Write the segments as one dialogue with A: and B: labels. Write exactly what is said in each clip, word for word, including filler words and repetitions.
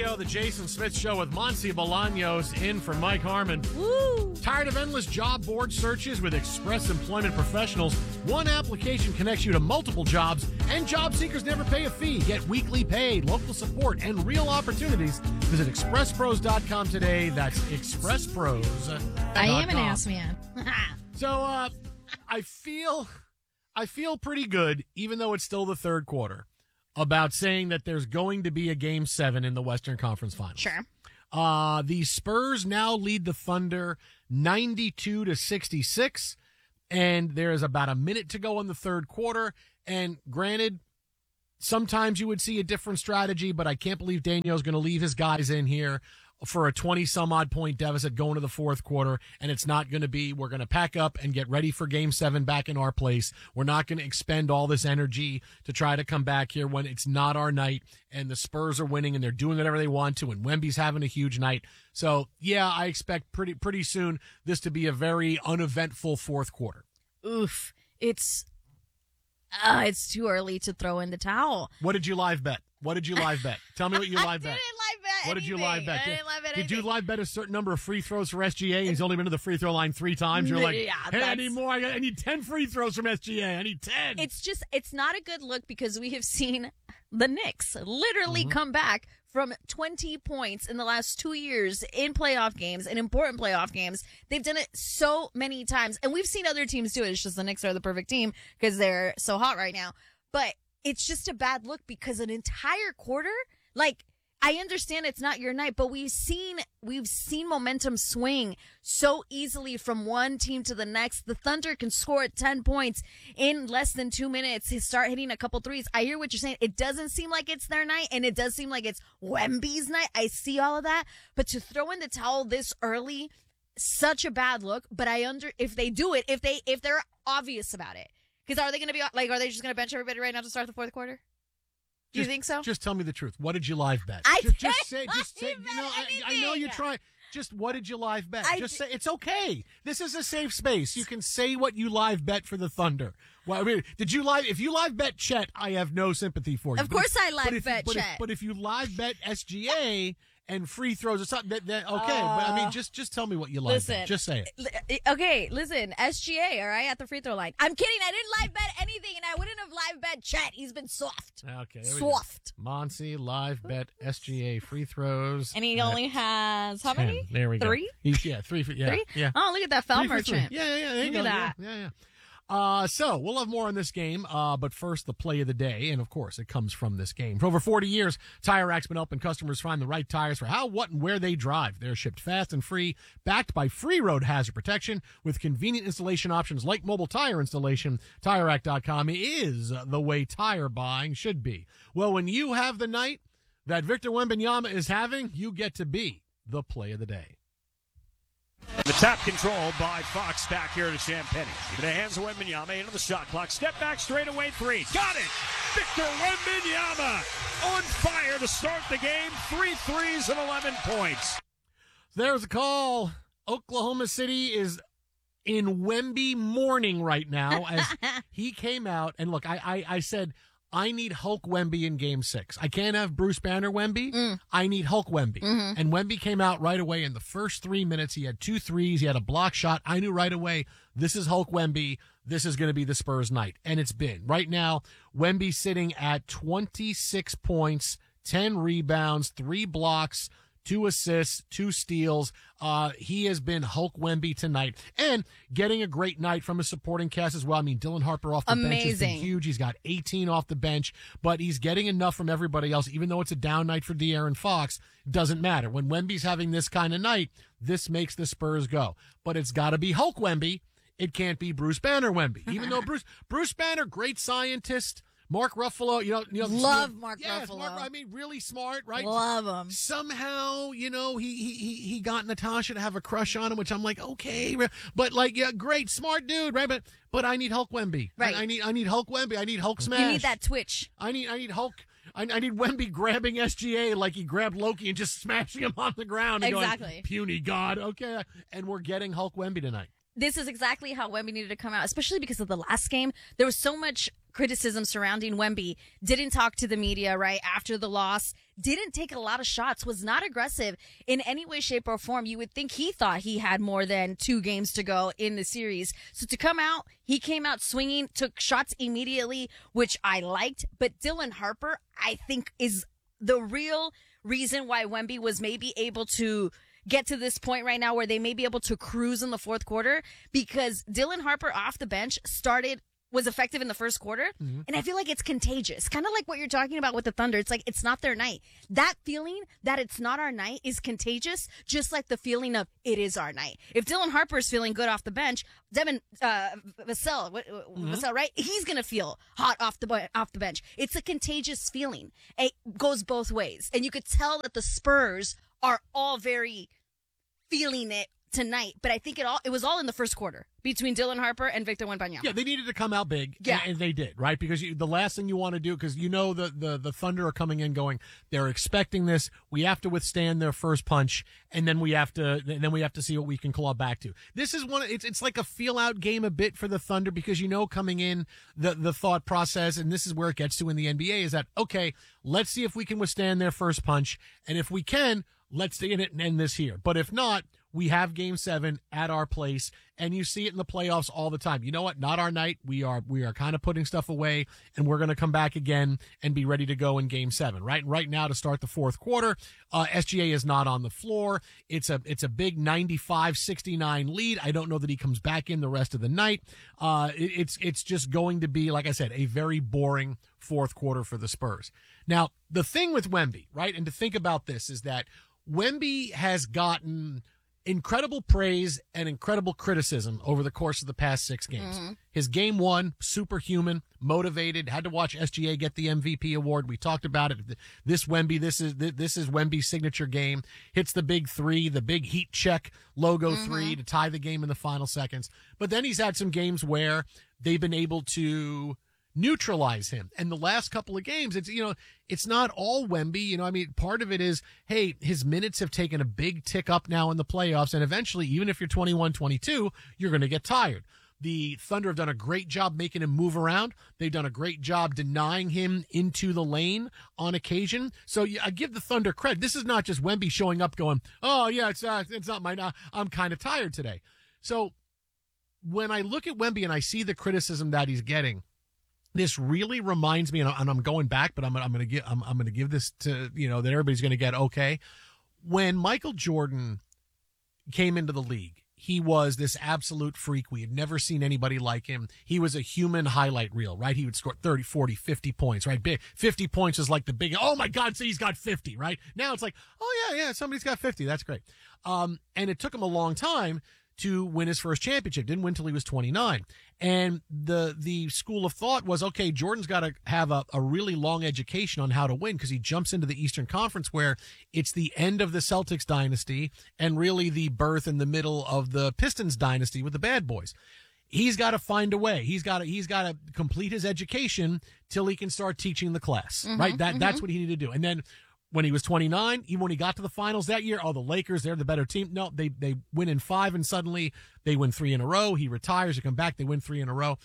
A: go. The Jason Smith Show with Monty Bolaños in for Mike Harmon.
B: Woo!
A: Tired of endless job board searches with Express Employment Professionals? One application connects you to multiple jobs, and job seekers never pay a fee. Get weekly paid, local support, and real opportunities. Visit express pros dot com today. That's express pros dot com.
B: I am an ass man.
A: So, uh, I feel, I feel pretty good, even though it's still the third quarter, about saying that there's going to be a game seven in the Western Conference Finals.
B: Sure.
A: Uh, the Spurs now lead the Thunder ninety-two to sixty-six, and there's about a minute to go in the third quarter. And granted, sometimes you would see a different strategy, but I can't believe Daniel's going to leave his guys in here for a twenty-some-odd point deficit going to the fourth quarter, and it's not going to be, we're going to pack up and get ready for Game seven back in our place. We're not going to expend all this energy to try to come back here when it's not our night, and the Spurs are winning, and they're doing whatever they want to, and Wemby's having a huge night. So, yeah, I expect pretty pretty soon this to be a very uneventful fourth quarter.
B: Oof. It's, uh, it's too early to throw in the towel.
A: What did you live bet? What did you live bet? Tell me what you live bet.
B: I didn't live bet
A: What did you
B: anything.
A: live bet?
B: I didn't live bet
A: Did
B: anything.
A: you live bet a certain number of free throws for S G A? He's only been to the free throw line three times. You're like,
B: Yeah,
A: hey, I
B: that's-
A: need more. I, got, I need ten free throws from S G A. I need ten.
B: It's just, it's not a good look because we have seen the Knicks literally
A: Mm-hmm.
B: come back from twenty points in the last two years in playoff games, in important playoff games. They've done it so many times, and we've seen other teams do it. It's just the Knicks are the perfect team because they're so hot right now. But it's just a bad look because an entire quarter, like, I understand it's not your night, but we've seen we've seen momentum swing so easily from one team to the next. The Thunder can score at ten points in less than two minutes. Start hitting a couple threes. I hear what you're saying. It doesn't seem like it's their night, and it does seem like it's Wemby's night. I see all of that, but to throw in the towel this early, such a bad look. But I under if they do it, if they if they're obvious about it, because are they going to be like, are they just going to bench everybody right now to start the fourth quarter? Do you
A: Just-
B: think so?
A: Just tell me the truth. What did you live bet?
B: I
A: just,
B: didn't
A: just say, just say,
B: live
A: you know,
B: bet
A: I, I know you're
B: anything.
A: trying. Just what did you live bet?
B: I
A: just
B: di-
A: say it's okay. This is a safe space. You can say what you live bet for the Thunder. Well, I mean, did you live? If you live bet Chet, I have no sympathy for you.
B: Of
A: But
B: course
A: if-
B: I live
A: but if,
B: bet
A: but
B: Chet.
A: If, but if you live bet S G A and free throws or something, that, that okay. but I mean, just just tell me what you live
B: Listen,
A: bet. Just say it.
B: Li- Okay, listen, S G A, all right, at the free throw line. I'm kidding. I didn't live bet anything, and I wouldn't have live bet Chet. He's been soft.
A: Okay. There we go.
B: Soft.
A: Monty live bet S G A free throws.
B: And he
A: at
B: only has, how
A: ten.
B: many?
A: There we go.
B: Three?
A: He's, yeah, three. For, yeah,
B: Three?
A: yeah.
B: Oh, look at that foul
A: Three for three.
B: merchant.
A: Yeah, yeah, yeah. There you
B: Look
A: go.
B: at that.
A: Yeah, yeah, yeah. Uh, so we'll have more on this game, uh, but first the play of the day, and of course it comes from this game. For over forty years, Tire Rack's been helping customers find the right tires for how, what, and where they drive. They're shipped fast and free, backed by free road hazard protection with convenient installation options like mobile tire installation. Tire Rack dot com is the way tire buying should be. Well, when you have the night that Victor Wembanyama is having, you get to be the play of the day.
C: The tap control by Fox back here to Champagne. In the hands of Wembanyama into the shot clock. Step back, straight away three. Got it! Victor Wembanyama on fire to start the game. Three threes and eleven points.
A: There's a call. Oklahoma City is in Wemby mourning right now as he came out. And look, I, I, I said, I need Hulk Wemby in game six. I can't have Bruce Banner Wemby.
B: Mm.
A: I need Hulk Wemby.
B: Mm-hmm.
A: And Wemby came out right away in the first three minutes. He had two threes. He had a block shot. I knew right away, this is Hulk Wemby. This is going to be the Spurs night. And it's been. Right now, Wemby sitting at twenty-six points, ten rebounds, three blocks, two assists, two steals. Uh, he has been Hulk Wemby tonight and getting a great night from his supporting cast as well. I mean, Dylan Harper off the bench has been
B: Amazing.
A: huge. He's got eighteen off the bench, but he's getting enough from everybody else. Even though it's a down night for De'Aaron Fox, doesn't matter. When Wemby's having this kind of night, this makes the Spurs go. But it's got to be Hulk Wemby. It can't be Bruce Banner Wemby. Even though Bruce Bruce Banner, great scientist. Mark Ruffalo, you know, you know,
B: Love Mark
A: yes,
B: Ruffalo.
A: Mark, I mean, really smart, right?
B: Love him.
A: Somehow, you know, he, he he he got Natasha to have a crush on him, which I'm like, okay, but like, yeah, great, smart dude, right? But but I need Hulk Wemby.
B: Right.
A: I, I need I need Hulk Wemby. I need Hulk smash.
B: You need that twitch.
A: I need I need Hulk. I, I need Wemby grabbing S G A like he grabbed Loki and just smashing him on the ground. And
B: Exactly.
A: Going, puny God. Okay, and we're getting Hulk Wemby tonight.
B: This is exactly how Wemby needed to come out, especially because of the last game. There was so much criticism surrounding Wemby. Didn't talk to the media, right, after the loss. Didn't take a lot of shots. Was not aggressive in any way, shape, or form. You would think he thought he had more than two games to go in the series. So to come out, he came out swinging, took shots immediately, which I liked. But Dylan Harper, I think, is the real reason why Wemby was maybe able to get to this point right now where they may be able to cruise in the fourth quarter, because Dylan Harper off the bench started, was effective in the first quarter. Mm-hmm. And I feel like it's contagious. Kind of like what you're talking about with the Thunder. It's like, it's not their night. That feeling that it's not our night is contagious, just like the feeling of it is our night. If Dylan Harper is feeling good off the bench, Devin, uh, Vassell, mm-hmm. Vassell, right? He's going to feel hot off the, off the bench. It's a contagious feeling. It goes both ways. And you could tell that the Spurs are all very feeling it tonight, but I think it all it was all in the first quarter between Dylan Harper and Victor Wembanyama.
A: Yeah, they needed to come out big,
B: yeah.
A: and, and they did, right? Because you, the last thing you want to do, because you know the, the, the Thunder are coming in going, they're expecting this, we have to withstand their first punch, and then we have to and then we have to see what we can claw back to. This is one, it's it's like a feel-out game a bit for the Thunder, because you know coming in, the, the thought process, and this is where it gets to in the N B A, is that, okay, let's see if we can withstand their first punch, and if we can, let's stay in it and end this here. But if not, we have game seven at our place, and you see it in the playoffs all the time. You know what? Not our night. We are, we are kind of putting stuff away, and we're going to come back again and be ready to go in game seven, right? And right now to start the fourth quarter, uh, S G A is not on the floor. It's a, it's a big ninety-five sixty-nine lead. I don't know that he comes back in the rest of the night. Uh, it, it's, it's just going to be, like I said, a very boring fourth quarter for the Spurs. Now, the thing with Wemby, right? And to think about this is that Wemby has gotten incredible praise and incredible criticism over the course of the past six games. Mm-hmm. His game one, superhuman, motivated, had to watch S G A get the M V P award. We talked about it. This Wemby, this is this is Wemby's signature game. Hits the big three, the big heat check logo mm-hmm. three to tie the game in the final seconds. But then he's had some games where they've been able to neutralize him. And the last couple of games, it's, you know, it's not all Wemby. You know, I mean, part of it is, hey, his minutes have taken a big tick up now in the playoffs. And eventually, even if you're twenty-one twenty-two, you're going to get tired. The Thunder have done a great job making him move around. They've done a great job denying him into the lane on occasion. So yeah, I give the Thunder credit. This is not just Wemby showing up going, oh, yeah, it's, uh, it's not my, uh, I'm kind of tired today. So when I look at Wemby and I see the criticism that he's getting, this really reminds me, and I'm going back, but I'm, I'm going to give, I'm, I'm going to give this to, you know, that everybody's going to get okay. When Michael Jordan came into the league, he was this absolute freak. We had never seen anybody like him. He was a human highlight reel, right? He would score thirty, forty, fifty points, right? Big, fifty points is like the big, oh my God, so he's got fifty, right? Now it's like, oh yeah, yeah, somebody's got fifty. That's great. Um, and it took him a long time to win his first championship. Didn't win till he was twenty-nine. And the the school of thought was, okay, Jordan's got to have a, a really long education on how to win, because he jumps into the Eastern Conference where it's the end of the Celtics dynasty and really the birth in the middle of the Pistons dynasty with the bad boys. He's got to find a way. He's got to he's got to complete his education till he can start teaching the class, mm-hmm, right? That mm-hmm. That's what he needed to do. And then when he was twenty-nine, even when he got to the finals that year, oh, the Lakers, they're the better team. No, they they win in five, and suddenly they win three in a row. He retires, they come back, they win three in a row.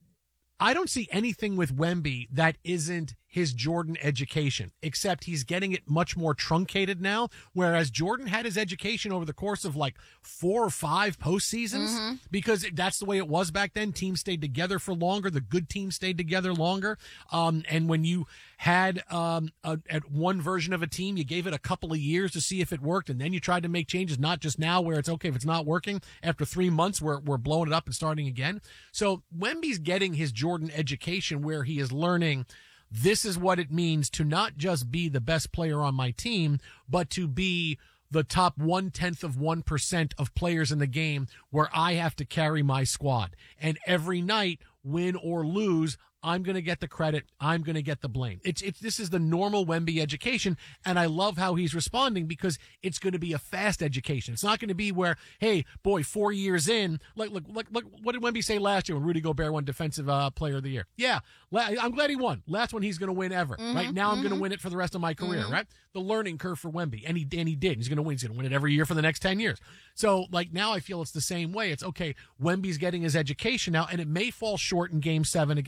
A: I don't see anything with Wemby that isn't his Jordan education, except he's getting it much more truncated now, whereas Jordan had his education over the course of like four or five postseasons, mm-hmm. because that's the way it was back then. Teams stayed together for longer. The good teams stayed together longer. Um, and when you had um, a, at one version of a team, you gave it a couple of years to see if it worked, and then you tried to make changes, not just now where it's okay if it's not working. After three months, we're, we're blowing it up and starting again. So Wemby's getting his Jordan education where he is learning, this is what it means to not just be the best player on my team, but to be the top one-tenth of one percent of players in the game where I have to carry my squad. And every night, win or lose, I'm going to get the credit. I'm going to get the blame. It's, it's, this is the normal Wemby education. And I love how he's responding, because it's going to be a fast education. It's not going to be where, hey, boy, four years in, like, look, look, look, what did Wemby say last year when Rudy Gobert won Defensive uh, Player of the Year? Yeah, I'm glad he won. Last one he's going to win ever, mm-hmm, right? Now mm-hmm. I'm going to win it for the rest of my career, mm-hmm. right? The learning curve for Wemby. And he, and he did. He's going to win. He's going to win it every year for the next ten years. So, like, now I feel it's the same way. It's okay, Wemby's getting his education now, and it may fall short in game seven against the Thunder,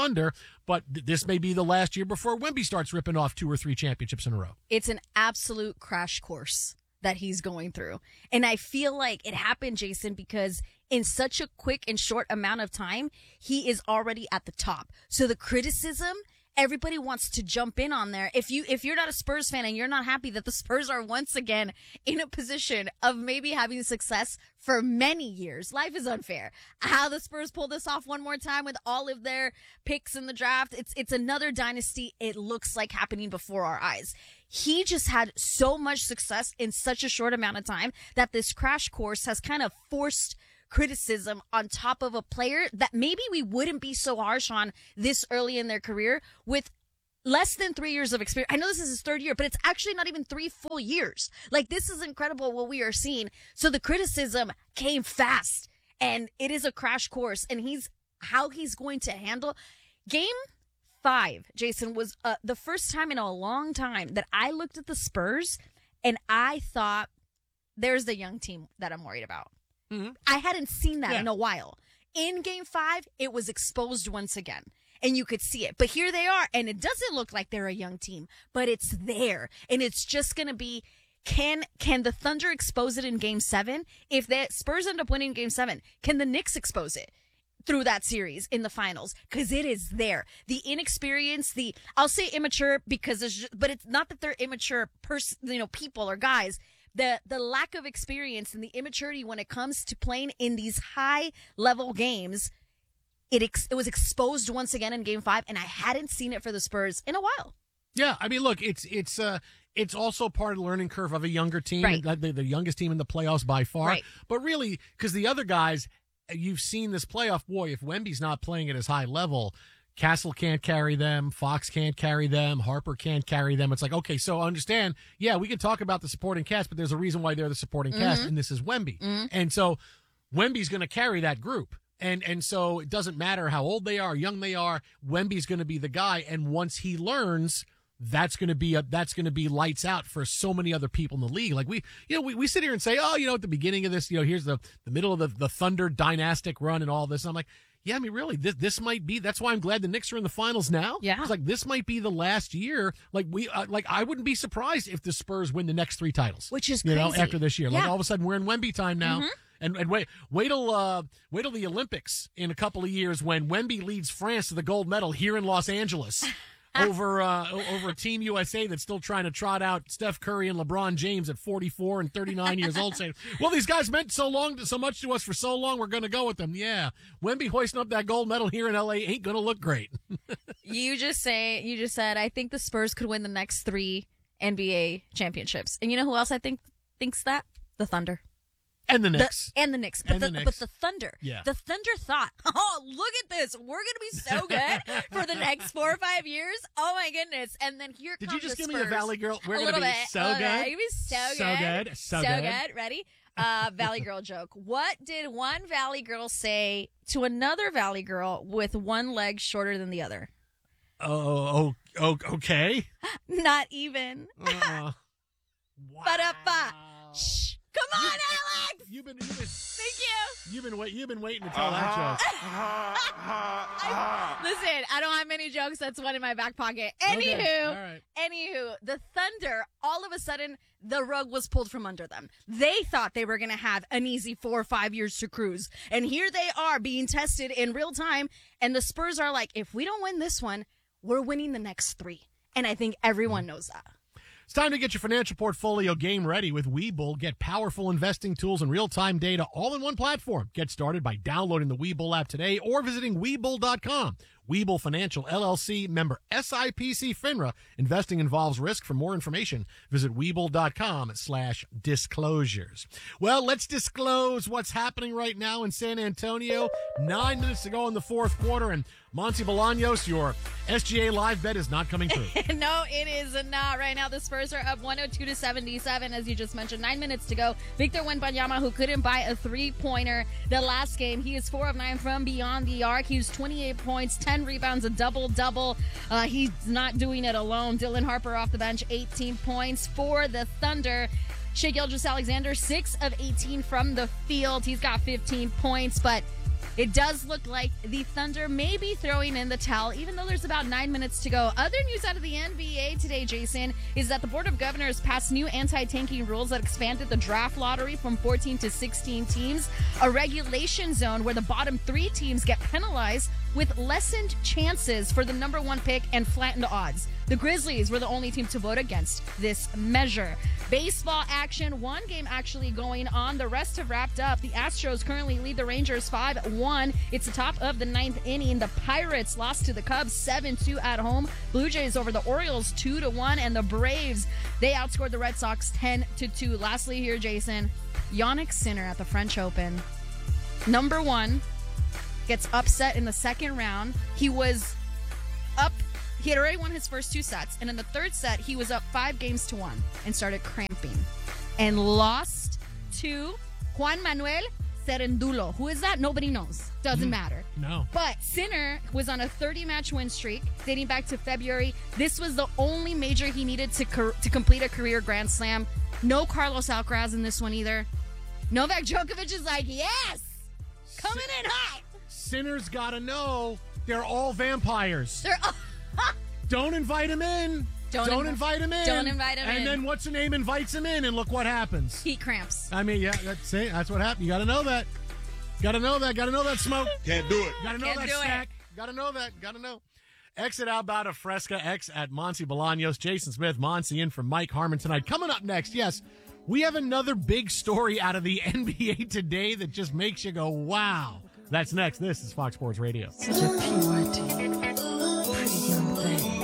A: Thunder, but th- this may be the last year before Wemby starts ripping off two or three championships in a row.
B: It's an absolute crash course that he's going through. And I feel like it happened, Jason, because in such a quick and short amount of time, he is already at the top. So the criticism, everybody wants to jump in on there. If you, if you're not a Spurs fan and you're not happy that the Spurs are once again in a position of maybe having success for many years, life is unfair. How the Spurs pull this off one more time with all of their picks in the draft. It's, it's another dynasty. It looks like happening before our eyes. He just had so much success in such a short amount of time that this crash course has kind of forced criticism on top of a player that maybe we wouldn't be so harsh on this early in their career with less than three years of experience. I know this is his third year, but it's actually not even three full years. Like, this is incredible what we are seeing. So the criticism came fast, and it is a crash course, and he's how he's going to handle game five, Jason, was uh, the first time in a long time that I looked at the Spurs and I thought, there's the young team that I'm worried about. Mm-hmm. I hadn't seen that yeah. in a while. In game five, it was exposed once again, and you could see it. But here they are, and it doesn't look like they're a young team, but it's there, and it's just going to be, can can the Thunder expose it in game seven? If the Spurs end up winning game seven, can the Knicks expose it through that series in the finals? Because it is there. The inexperience, the, I'll say immature because there's just, but it's not that they're immature pers- you know, people or guys. The the lack of experience and the immaturity when it comes to playing in these high level games, it ex- it was exposed once again in game five, and I hadn't seen it for the Spurs in a while.
A: Yeah, I mean, look, it's it's uh it's also part of the learning curve of a younger team,
B: right.
A: the, the youngest team in the playoffs by far.
B: Right.
A: But really, because the other guys, you've seen this playoff, boy, if Wemby's not playing at his high level, Castle can't carry them, Fox can't carry them, Harper can't carry them. It's like, okay, so understand, yeah, we can talk about the supporting cast, but there's a reason why they're the supporting mm-hmm. cast, and this is Wemby. Mm-hmm. And so Wemby's going to carry that group. And and so it doesn't matter how old they are, young they are, Wemby's going to be the guy. And once he learns, that's going to be a, that's going to be lights out for so many other people in the league. Like we, you know, we, we sit here and say, oh, you know, at the beginning of this, you know, here's the, the middle of the, the Thunder dynastic run and all this. And I'm like, yeah, I mean, really, this this might be. That's why I'm glad the Knicks are in the finals now.
B: Yeah,
A: it's like this might be the last year. Like we, uh, like I wouldn't be surprised if the Spurs win the next three titles,
B: which is
A: you
B: crazy.
A: know after this year.
B: Yeah.
A: Like all of a sudden we're in Wemby time now.
B: Mm-hmm.
A: And, and wait, wait till uh, wait till the Olympics in a couple of years when Wemby leads France to the gold medal here in Los Angeles. Over uh, over Team U S A that's still trying to trot out Steph Curry and LeBron James at forty-four and thirty-nine years old, saying, "Well, these guys meant so long, so much to us for so long. We're going to go with them." Yeah, Wemby hoisting up that gold medal here in L A ain't going to look great.
B: You just say you just said I think the Spurs could win the next three N B A championships, and you know who else I think thinks that? The Thunder.
A: And the Knicks.
B: The, and the Knicks. But
A: and
B: the,
A: the Knicks.
B: but the Thunder.
A: Yeah.
B: The Thunder thought, oh, look at this. We're going to be so good for the next four or five years. Oh, my goodness. And then here
A: Did
B: comes
A: you just
B: the
A: give
B: Spurs.
A: me a Valley Girl? We're
B: going to
A: be
B: bit,
A: so
B: good.
A: good.
B: We're going to be so,
A: so
B: good.
A: good. So,
B: so
A: good.
B: good. Ready? Uh, Valley Girl joke. What did one Valley Girl say to another Valley Girl with one leg shorter than the other?
A: Oh, oh, oh okay.
B: Not even.
A: Uh, wow.
B: Ba-da-ba. Shh. Come on,
A: you,
B: Alex!
A: You've been, you've been,
B: Thank you.
A: You've been, wait, you've been waiting to tell
C: uh-huh.
A: that joke.
B: I, listen, I don't have many jokes. That's one in my back pocket. Anywho,
A: okay. All right.
B: anywho, the Thunder, all of a sudden, the rug was pulled from under them. They thought they were going to have an easy four or five years to cruise. And here they are being tested in real time. And the Spurs are like, if we don't win this one, we're winning the next three. And I think everyone mm-hmm. knows that.
A: It's time to get your financial portfolio game ready with Webull. Get powerful investing tools and real-time data all in one platform. Get started by downloading the Webull app today or visiting Webull dot com. Webull Financial, L L C, member S I P C FINRA. Investing involves risk. For more information, visit Webull dot com slash disclosures. Well, let's disclose what's happening right now in San Antonio. Nine minutes to go in the fourth quarter, and Monty Bolaños, your S G A live bet is not coming through.
B: No, it is not. Right now, the Spurs are up one oh two to seventy-seven, as you just mentioned. Nine minutes to go. Victor Wembanyama, who couldn't buy a three-pointer the last game, he is four of nine from beyond the arc. He was twenty-eight points, ten rebounds, a double-double. Uh, he's not doing it alone. Dylan Harper off the bench, eighteen points for the Thunder. Shai Gilgeous-Alexander, six of eighteen from the field. He's got fifteen points, but It does look like the Thunder may be throwing in the towel, even though there's about nine minutes to go. Other news out of the N B A today, Jason, is that the Board of Governors passed new anti-tanking rules that expanded the draft lottery from fourteen to sixteen teams, a regulation zone where the bottom three teams get penalized with lessened chances for the number one pick and flattened odds. The Grizzlies were the only team to vote against this measure. Baseball action, one game actually going on. The rest have wrapped up. The Astros currently lead the Rangers five one. It's the top of the ninth inning. The Pirates lost to the Cubs seven two at home. Blue Jays over the Orioles two to one. And the Braves, they outscored the Red Sox ten to two. Lastly here, Jason, Jannik Sinner at the French Open. Number one gets upset in the second round. He was up. He had already won his first two sets, and in the third set, he was up five games to one and started cramping and lost to Juan Manuel Cerendulo. Who is that? Nobody knows. Doesn't matter.
A: No.
B: But Sinner was on a thirty-match win streak dating back to February. This was the only major he needed to co- to complete a career Grand Slam. No Carlos Alcaraz in this one either. Novak Djokovic is like, yes! Coming in hot!
A: Sinner's got to know they're all vampires.
B: They're all...
A: Don't invite him in.
B: Don't,
A: Don't
B: inv-
A: invite him in.
B: Don't invite him
A: and
B: in.
A: And then what's her name invites him in, and look what happens.
B: Heat cramps.
A: I mean, yeah, that's it. That's what happened. You got to know that. Got to know that. Got to know that smoke.
D: Can't do it.
A: Got to know
B: Can't
A: that
B: do it.
A: snack. Got to know that. Got to know. Exit out about a Fresca X at Monty Bolaños. Jason Smith, Monty in for Mike Harmon tonight. Coming up next, yes, we have another big story out of the N B A today that just makes you go, wow. That's next. This is Fox Sports Radio.
E: Such a purity, pretty young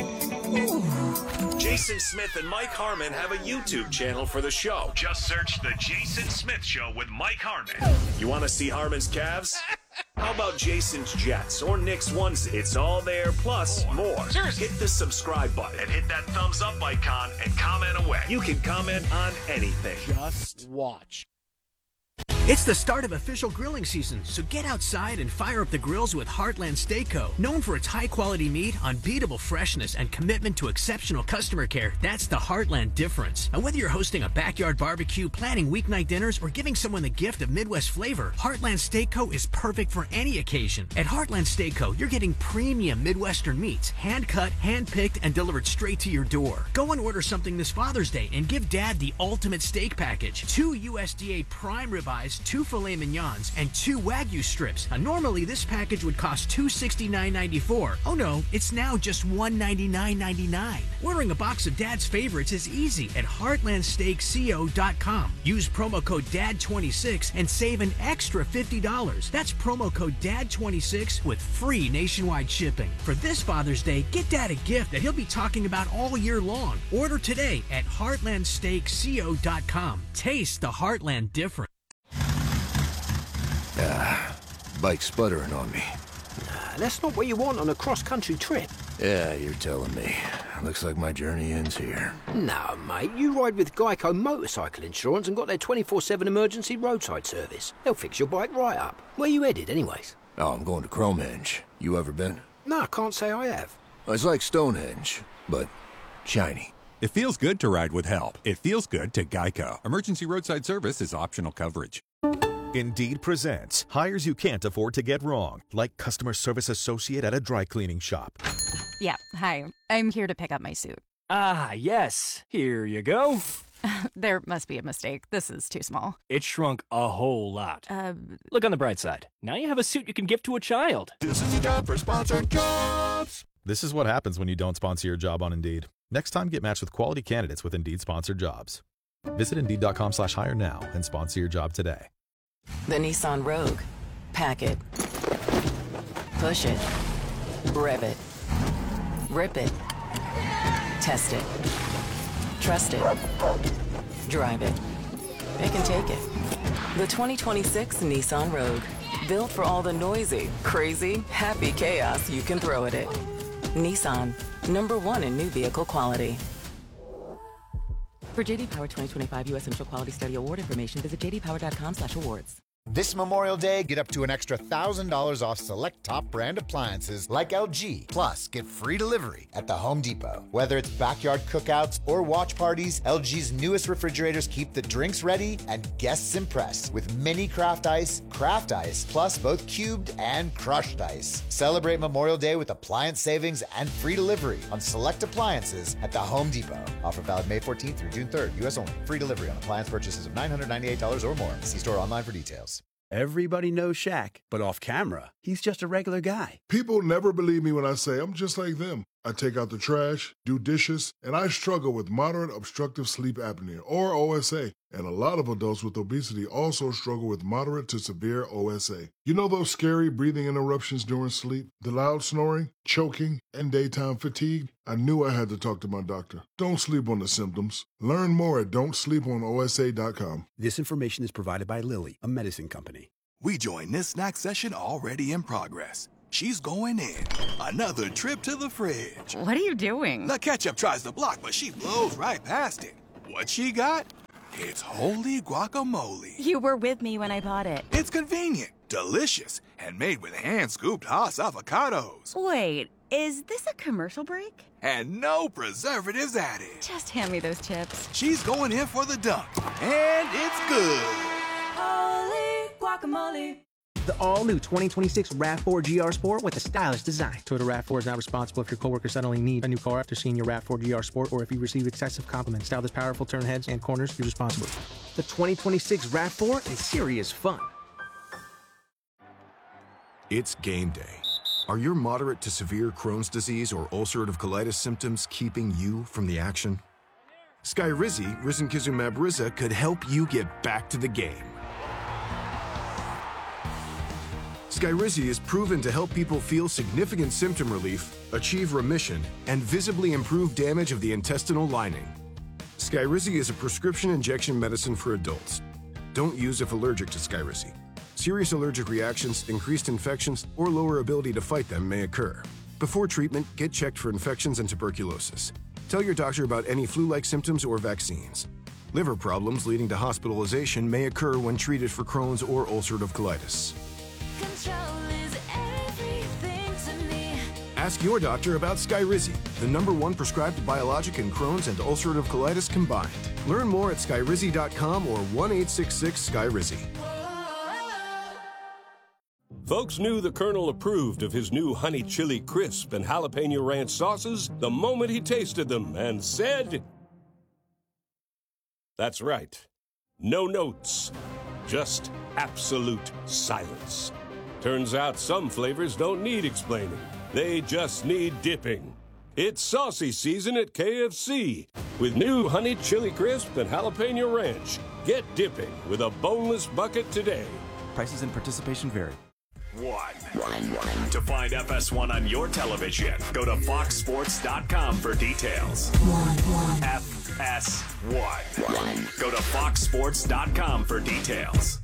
E: thing.
F: Jason Smith and Mike Harmon have a YouTube channel for the show. Just search The Jason Smith Show with Mike Harmon. You want to see Harmon's calves? How about Jason's Jets or Nick's onesie? It's all there, plus more. Seriously. Hit the subscribe button and hit that thumbs up icon and comment away. You can comment on anything.
A: Just watch.
G: It's the start of official grilling season, so get outside and fire up the grills with Heartland Steak Co. Known for its high-quality meat, unbeatable freshness, and commitment to exceptional customer care, that's the Heartland difference. And whether you're hosting a backyard barbecue, planning weeknight dinners, or giving someone the gift of Midwest flavor, Heartland Steak Co. is perfect for any occasion. At Heartland Steak Co., you're getting premium Midwestern meats, hand-cut, hand-picked, and delivered straight to your door. Go and order something this Father's Day and give Dad the ultimate steak package. Two U S D A prime ribeyes, two filet mignons, and two Wagyu strips. Now, normally, this package would cost two hundred sixty-nine dollars and ninety-four cents. Oh no, it's now just one hundred ninety-nine dollars and ninety-nine cents. Ordering a box of Dad's favorites is easy at heartland steak co dot com. Use promo code D A D twenty-six and save an extra fifty dollars. That's promo code D A D twenty-six with free nationwide shipping. For this Father's Day, get Dad a gift that he'll be talking about all year long. Order today at heartland steak co dot com. Taste the Heartland difference.
H: Ah, bike's sputtering on me.
I: Nah, that's not what you want on a cross-country trip.
H: Yeah, you're telling me. Looks like my journey ends here.
I: No, mate, you ride with Geico Motorcycle Insurance and got their twenty-four seven emergency roadside service. They'll fix your bike right up. Where you headed, anyways?
H: Oh, I'm going to Cromenge. You ever been?
I: No, I can't say I have.
H: It's like Stonehenge, but shiny.
J: It feels good to ride with help. It feels good to Geico. Emergency roadside service is optional coverage.
K: Indeed presents hires you can't afford to get wrong, like customer service associate at a dry cleaning shop.
L: Yeah, hi. I'm here to pick up my suit.
M: Ah, yes. Here you go.
L: There must be a mistake. This is too small.
M: It shrunk a whole lot.
L: Uh,
M: Look on the bright side. Now you have a suit you can give to a child.
K: This is your job for sponsored jobs. This is what happens when you don't sponsor your job on Indeed. Next time, get matched with quality candidates with Indeed sponsored jobs. Visit Indeed.com slash hire now and sponsor your job today.
E: The Nissan Rogue. Pack it. Push it. Rev it. Rip it. Test it. Trust it. Drive it. It can take it. The twenty twenty-six Nissan Rogue. Built for all the noisy, crazy, happy chaos you can throw at it. Nissan. Number one in new vehicle quality.
N: For J D Power twenty twenty-five U S Central Quality Study Award information, visit j d power dot com slash awards.
D: This Memorial Day, get up to an extra one thousand dollars off select top brand appliances like L G. Plus, get free delivery at the Home Depot. Whether it's backyard cookouts or watch parties, L G's newest refrigerators keep the drinks ready and guests impressed with mini craft ice, craft ice, plus both cubed and crushed ice. Celebrate Memorial Day with appliance savings and free delivery on select appliances at the Home Depot. Offer valid May fourteenth through June third. U S only. Free delivery on appliance purchases of nine hundred ninety-eight dollars or more. See store online for details.
N: Everybody knows Shaq, but off camera, he's just a regular guy.
O: People never believe me when I say I'm just like them. I take out the trash, do dishes, and I struggle with moderate obstructive sleep apnea, or O S A. And a lot of adults with obesity also struggle with moderate to severe O S A. You know those scary breathing interruptions during sleep, the loud snoring, choking, and daytime fatigue? I knew I had to talk to my doctor. Don't sleep on the symptoms. Learn more at don't sleep on O S A dot com.
N: This information is provided by Lilly, a medicine company.
P: We join this snack session already in progress. She's going in. Another trip to the fridge.
L: What are you doing?
P: The ketchup tries to block, but she blows right past it. What she got? It's holy guacamole.
L: You were with me when I bought it.
P: It's convenient, delicious, and made with hand-scooped Haas avocados.
L: Wait, is this a commercial break?
P: And no preservatives added.
L: Just hand me those chips.
P: She's going in for the dunk, and it's good.
Q: Holy guacamole.
G: The all-new twenty twenty-six RAV four G R Sport with a stylish design. Toyota RAV four is not responsible if your coworker suddenly needs a new car after seeing your RAV four G R Sport, or if you receive excessive compliments. Style this powerful turn heads and corners, be responsible. The twenty twenty-six RAV four is serious fun.
H: It's game day. Are your moderate to severe Crohn's disease or ulcerative colitis symptoms keeping you from the action? Skyrizi, risankizumab Riza, could help you get back to the game. Skyrizi is proven to help people feel significant symptom relief, achieve remission, and visibly improve damage of the intestinal lining. Skyrizi is a prescription injection medicine for adults. Don't use if allergic to Skyrizi. Serious allergic reactions, increased infections, or lower ability to fight them may occur. Before treatment, get checked for infections and tuberculosis. Tell your doctor about any flu-like symptoms or vaccines. Liver problems leading to hospitalization may occur when treated for Crohn's or ulcerative colitis. Ask your doctor about Skyrizi, the number one prescribed biologic in Crohn's and ulcerative colitis combined. Learn more at skyrizi dot com or one eight six six Skyrizi.
R: Folks knew the Colonel approved of his new honey chili crisp and jalapeno ranch sauces the moment he tasted them and said, that's right, no notes, just absolute silence. Turns out some flavors don't need explaining. They just need dipping. It's saucy season at K F C with new honey chili crisp and jalapeno ranch. Get dipping with a boneless bucket today.
S: Prices and participation vary.
F: One. One, one. To find F S one on your television, go to fox sports dot com for details. One, one. F S one. One. Go to fox sports dot com for details.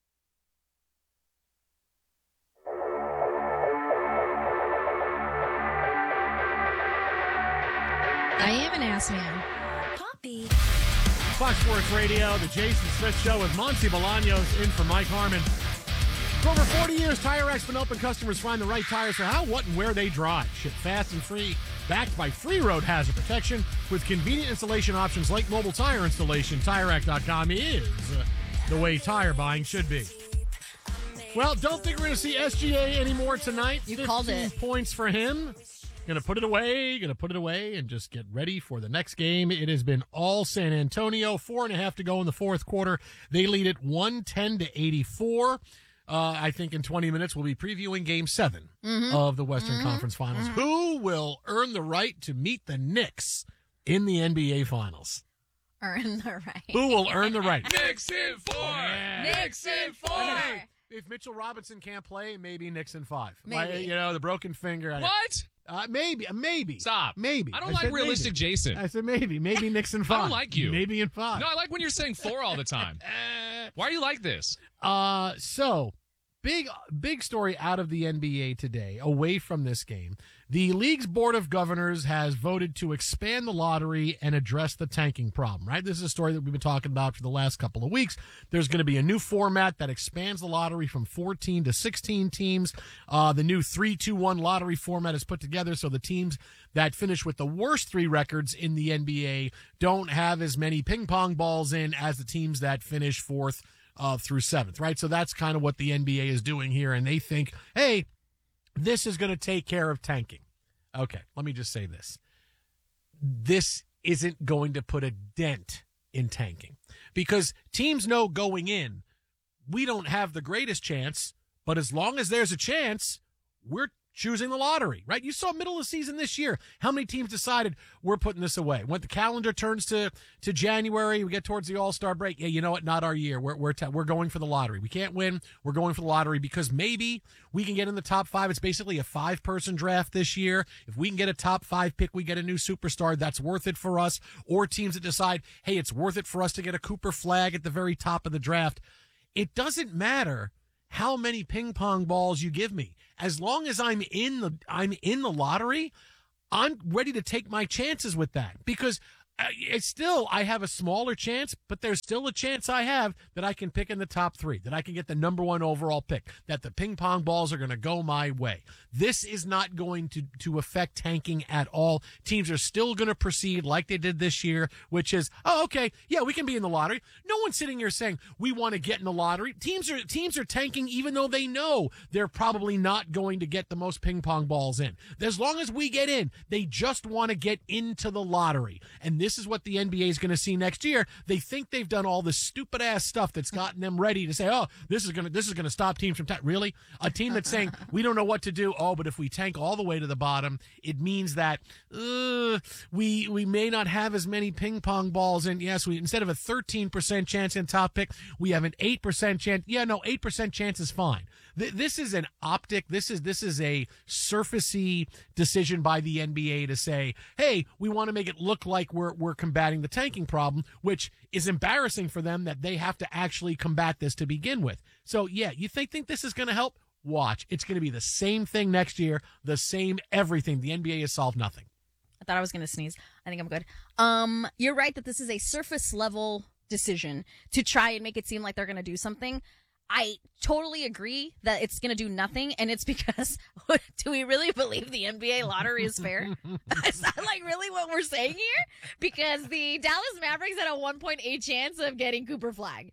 B: I am an ass man.
Q: Poppy.
A: Fox Sports Radio, the Jason Smith Show with Monty Bolaños in for Mike Harmon. For over forty years, TireRack's been helping customers find the right tires for how, what, and where they drive. Ship fast and free, backed by free road hazard protection with convenient installation options like mobile tire installation. Tire Rack dot com is uh, the way tire buying should be. Well, don't think we're going to see S G A anymore tonight.
B: You called it.
A: Points for him. Going to put it away, going to put it away, and just get ready for the next game. It has been all San Antonio. Four and a half to go in the fourth quarter. They lead it one ten to eighty-four. Uh, I think in twenty minutes we'll be previewing Game seven
B: mm-hmm.
A: of the Western
B: mm-hmm.
A: Conference Finals.
B: Mm-hmm.
A: Who will earn the right to meet the Knicks in the N B A Finals?
B: Earn the right.
A: Who will earn the right?
C: Knicks in four.
A: Yeah.
C: Knicks in four.
A: Hey, if Mitchell Robinson can't play, maybe Knicks in five.
B: Maybe.
A: Like, you know, the broken finger.
C: What?
A: Uh, maybe, maybe.
C: Stop.
A: Maybe.
C: I don't
A: I
C: like
A: said
C: realistic
A: maybe.
C: Jason.
A: I said maybe. Maybe Knicks in five.
C: I don't like you.
A: Maybe in five.
C: No, I like when you're saying four all the time. Why are you like this?
A: Uh, so, big, big story out of the N B A today, away from this game. The league's board of governors has voted to expand the lottery and address the tanking problem, right? This is a story that we've been talking about for the last couple of weeks. There's going to be a new format that expands the lottery from fourteen to sixteen teams. Uh, the new three two one lottery format is put together so the teams that finish with the worst three records in the N B A don't have as many ping pong balls in as the teams that finish fourth uh, through seventh, right? So that's kind of what the N B A is doing here, and they think, hey, this is going to take care of tanking. Okay, let me just say this. This isn't going to put a dent in tanking because teams know going in, we don't have the greatest chance, but as long as there's a chance, we're choosing the lottery, right? You saw middle of the season this year. How many teams decided we're putting this away? When the calendar turns to, to January, we get towards the All-Star break. Yeah, you know what? Not our year. We're we're ta- we're going for the lottery. We can't win. We're going for the lottery because maybe we can get in the top five. It's basically a five-person draft this year. If we can get a top five pick, we get a new superstar. That's worth it for us. Or teams that decide, hey, it's worth it for us to get a Cooper Flag at the very top of the draft. It doesn't matter how many ping pong balls you give me. As long as I'm in the I'm in the lottery, I'm ready to take my chances with that because uh, it's still I have a smaller chance, but there's still a chance I have that I can pick in the top three, that I can get the number one overall pick, that the ping pong balls are going to go my way. This is not going to, to affect tanking at all. Teams are still going to proceed like they did this year, which is, oh, okay, yeah, we can be in the lottery. No one's sitting here saying we want to get in the lottery. Teams are teams are tanking even though they know they're probably not going to get the most ping pong balls in. As long as we get in, they just want to get into the lottery. And this is what the N B A is going to see next year. They think they've done all this stupid ass stuff that's gotten them ready to say, oh, this is going to this is going to stop teams from tanking. Really? A team that's saying we don't know what to do. Oh, but if we tank all the way to the bottom, it means that uh, we we may not have as many ping pong balls. And yes, we instead of a thirteen percent chance in top pick, we have an eight percent chance. Yeah, no, eight percent chance is fine. Th- this is an optic. This is this is a surfacey decision by the N B A to say, hey, we want to make it look like we're we're combating the tanking problem, which is embarrassing for them that they have to actually combat this to begin with. So yeah, you think think this is going to help? Watch. It's going to be the same thing next year, the same everything. The N B A has solved nothing.
B: I thought I was going to sneeze. I think I'm good. Um, you're right that this is a surface level decision to try and make it seem like they're going to do something. I totally agree that it's going to do nothing, and it's because, do we really believe the N B A lottery is fair? Is that like really what we're saying here? Because the Dallas Mavericks had a one point eight chance of getting Cooper Flag.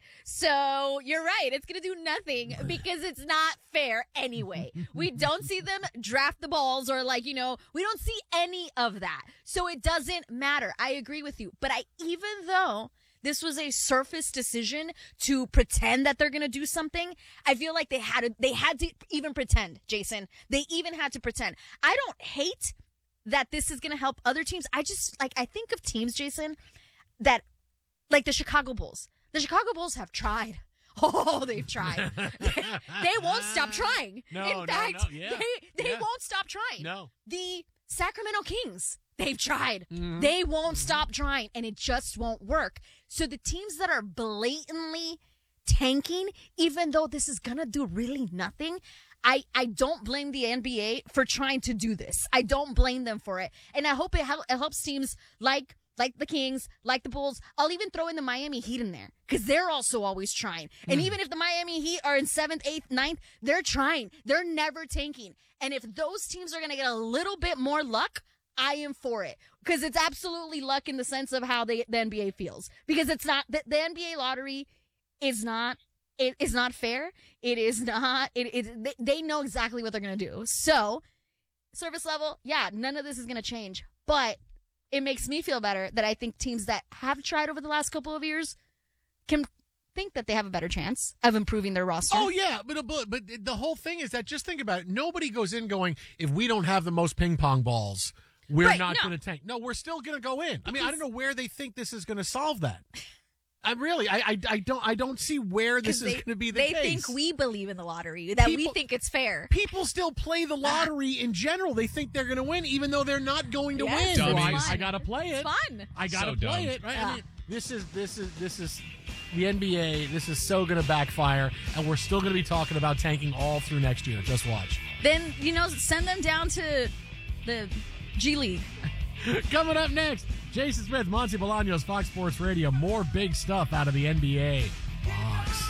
B: So you're right, it's going to do nothing because it's not fair anyway. We don't see them draft the balls or like, you know, we don't see any of that. So it doesn't matter. I agree with you. But I, even though this was a surface decision to pretend that they're going to do something, I feel like they had to, they had to even pretend, Jason. They even had to pretend. I don't hate that this is going to help other teams. I just, like, I think of teams, Jason, that, like the Chicago Bulls. The Chicago Bulls have tried. Oh, they've tried. they, they won't stop trying.
A: No,
B: In fact,
A: no, no. Yeah.
B: they, they
A: Yeah.
B: won't stop trying.
A: No.
B: The Sacramento Kings, they've tried.
A: Mhm.
B: They won't stop trying, and it just won't work. So the teams that are blatantly tanking, even though this is going to do really nothing, I, I don't blame the N B A for trying to do this. I don't blame them for it. And I hope it, hel- it helps teams like like the Kings, like the Bulls. I'll even throw in the Miami Heat in there because they're also always trying. And
A: Mm.
B: even if the Miami Heat are in seventh, eighth, ninth, they're trying. They're never tanking. And if those teams are going to get a little bit more luck, I am for it because it's absolutely luck in the sense of how they, the N B A feels, because it's not the, the N B A lottery is not, it is not fair. It is not, it is, they, they know exactly what they're going to do. So service level, yeah, none of this is going to change, but it makes me feel better that I think teams that have tried over the last couple of years can think that they have a better chance of improving their roster.
A: Oh, yeah, but, but but the whole thing is that, just think about it, nobody goes in going, if we don't have the most ping pong balls, we're
B: Right,
A: not
B: no.
A: going to tank. No, we're still going to go in. I mean, I don't know where they think this is going to solve that. I really, I, I, I don't, I don't see where this is
B: they,
A: going to be the
B: they
A: case.
B: think we believe in the lottery, that we
A: People-
B: think it's fair.
A: People still play the lottery in general. They think they're going to win, even though they're not going to
B: Yes,
A: win.
B: it's
A: So I,
B: fun.
A: I got to play it.
B: It's fun.
A: I got to
T: So
A: play
T: dumb.
A: it. Right?
B: Yeah.
A: I mean, this is this is this is the N B A, this is so going to backfire, and we're still going to be talking about tanking all through next year. Just watch.
B: Then, you know, send them down to the G League.
A: Coming up next, Jason Smith, Monty Bolaños, Fox Sports Radio. More big stuff out of the N B A. Fox.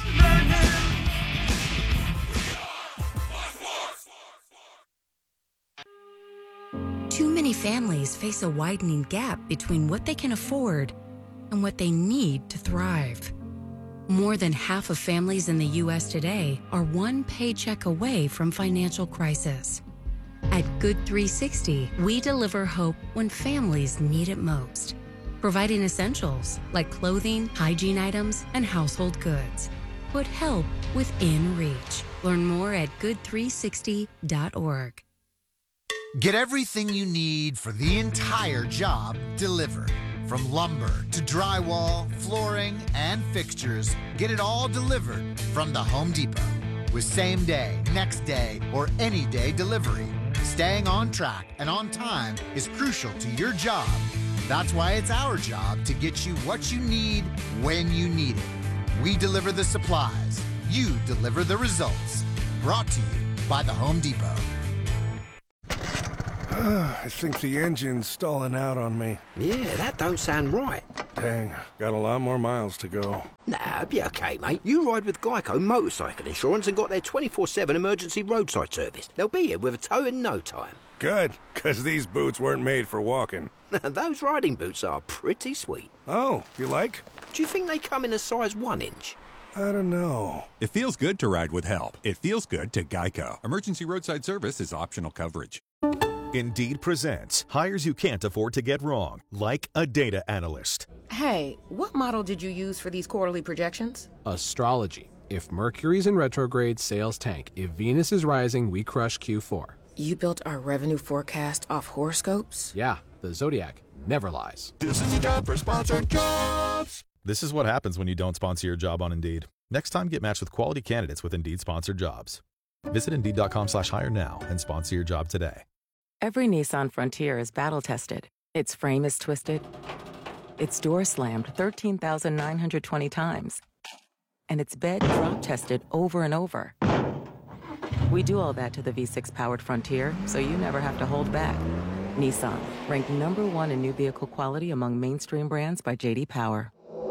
T: Too many families face a widening gap between what they can afford and what they need to thrive. More than half of families in the U S today are one paycheck away from financial crisis. At Good three sixty, we deliver hope when families need it most, providing essentials like clothing, hygiene items, and household goods. Put help within reach. Learn more at good three sixty dot org.
D: Get everything you need for the entire job delivered. From lumber to drywall, flooring, and fixtures, get it all delivered from the Home Depot. With same day, next day, or any day delivery, staying on track and on time is crucial to your job. That's why it's our job to get you what you need when you need it. We deliver the supplies. You deliver the results. Brought to you by the Home Depot.
U: I think the engine's stalling out on me.
I: Yeah, that don't sound right.
U: Dang, got a lot more miles to go.
I: Nah, be okay, mate. You ride with Geico Motorcycle Insurance and got their twenty-four seven emergency roadside service. They'll be here with a tow in no time.
U: Good, because these boots weren't made for walking.
I: Those riding boots are pretty sweet.
U: Oh, you like?
I: Do you think they come in a size one inch?
U: I don't know.
J: It feels good to ride with help. It feels good to Geico. Emergency roadside service is optional coverage.
V: Indeed presents hires you can't afford to get wrong, like a data analyst.
W: Hey, what model did you use for these quarterly projections?
X: Astrology. If Mercury's in retrograde, sales tank. If Venus is rising, we crush Q four.
W: You built our revenue forecast off horoscopes?
X: Yeah, the Zodiac never lies.
H: This is a job for sponsored jobs.
K: This is what happens when you don't sponsor your job on Indeed. Next time, get matched with quality candidates with Indeed sponsored jobs. Visit Indeed.com slash hire now and sponsor your job today.
E: Every Nissan Frontier is battle-tested. Its frame is twisted. Its door slammed thirteen thousand nine hundred twenty times. And its bed drop-tested over and over. We do all that to the V six powered Frontier, so you never have to hold back. Nissan, ranked number one in new vehicle quality among mainstream brands by J D Power.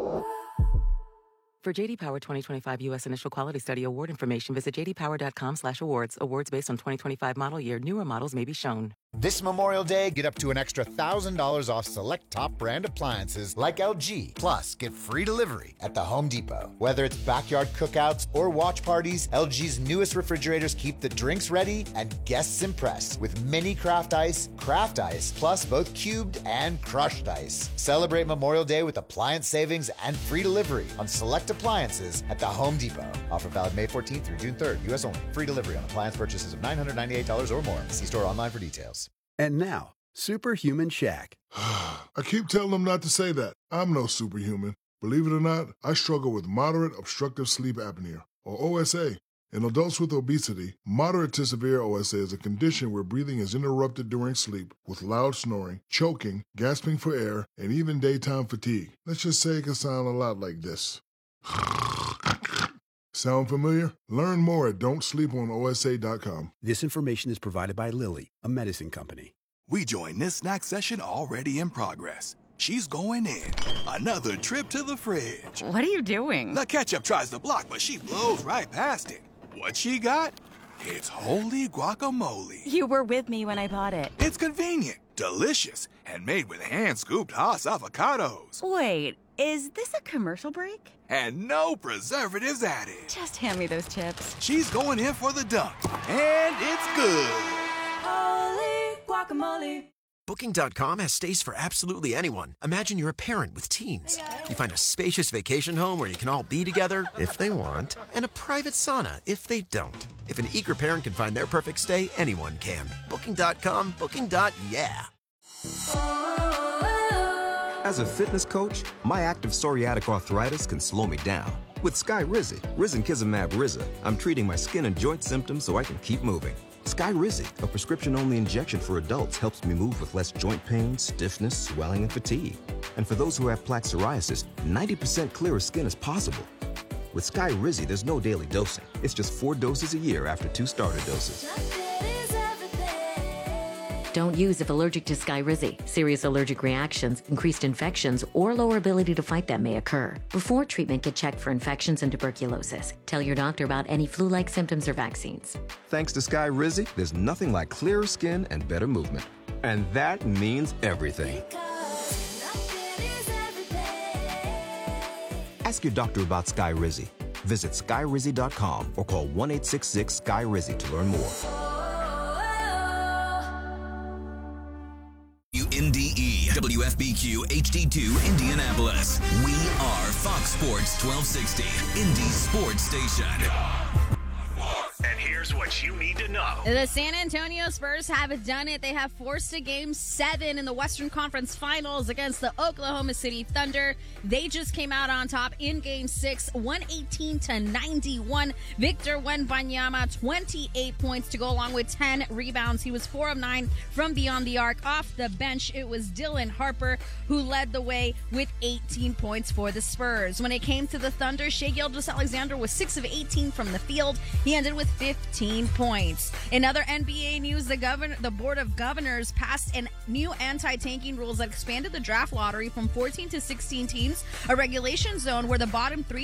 E: For J D Power twenty twenty-five U S Initial Quality Study Award information, visit j d power dot com slash awards. Awards based on twenty twenty-five model year. Newer models may be shown.
D: This Memorial Day, get up to an extra one thousand dollars off select top brand appliances like L G. Plus, get free delivery at the Home Depot. Whether it's backyard cookouts or watch parties, L G's newest refrigerators keep the drinks ready and guests impressed with mini craft ice, craft ice, plus both cubed and crushed ice. Celebrate Memorial Day with appliance savings and free delivery on select appliances at the Home Depot. Offer valid May fourteenth through June third. U S only. Free delivery on appliance purchases of nine hundred ninety-eight dollars or more. See store online for details.
N: And now, Superhuman Shaq.
O: I keep telling them not to say that. I'm no superhuman. Believe it or not, I struggle with moderate obstructive sleep apnea, or O S A. In adults with obesity, moderate to severe O S A is a condition where breathing is interrupted during sleep with loud snoring, choking, gasping for air, and even daytime fatigue. Let's just say it can sound a lot like this. Sound familiar? Learn more at don't sleep on O S A dot com.
N: This information is provided by Lilly, a medicine company.
P: We join this snack session already in progress. She's going in. Another trip to the fridge.
L: What are you doing?
P: The ketchup tries to block, but she blows right past it. What she got? It's holy guacamole.
L: You were with me when I bought it.
P: It's convenient, delicious, and made with hand-scooped Haas avocados.
L: Wait, is this a commercial break?
P: And no preservatives added.
L: Just hand me those chips.
P: She's going in for the dunk, and it's good.
Q: Holy guacamole.
Y: Booking dot com has stays for absolutely anyone. Imagine you're a parent with teens. You find a spacious vacation home where you can all be together, if they want, and a private sauna, if they don't. If an eager parent can find their perfect stay, anyone can. Booking dot com, booking. Yeah.
Z: As a fitness coach, my active psoriatic arthritis can slow me down. With Skyrizi, risankizumab Riza, I'm treating my skin and joint symptoms so I can keep moving. Skyrizi, a prescription-only injection for adults, helps me move with less joint pain, stiffness, swelling, and fatigue. And for those who have plaque psoriasis, ninety percent clearer skin is possible. With Skyrizi, there's no daily dosing. It's just four doses a year after two starter doses.
C: Don't use if allergic to Skyrizi. Serious allergic reactions, increased infections, or lower ability to fight them may occur. Before treatment, get checked for infections and tuberculosis. Tell your doctor about any flu-like symptoms or vaccines.
Z: Thanks to Skyrizi, there's nothing like clearer skin and better movement. And that means everything. Ask your doctor about Skyrizi. Visit skyrizi dot com or call one eight six six Skyrizi to learn more.
F: N D E, W F B Q H D two Indianapolis. We are Fox Sports twelve sixty, Indy's sports station.
G: And here's what you need to know.
B: The San Antonio Spurs have done it. They have forced a game seven in the Western Conference Finals against the Oklahoma City Thunder. They just came out on top in game six, one eighteen to ninety-one. Victor Wembanyama, twenty-eight points to go along with ten rebounds. He was four of nine from beyond the arc. Off the bench, it was Dylan Harper who led the way with eighteen points for the Spurs. When it came to the Thunder, Shai Gilgeous-Alexander was six of eighteen from the field. He ended with fifteen points. In other N B A news, the governor, the Board of Governors passed a new anti-tanking rules that expanded the draft lottery from fourteen to sixteen teams, a regulation zone where the bottom three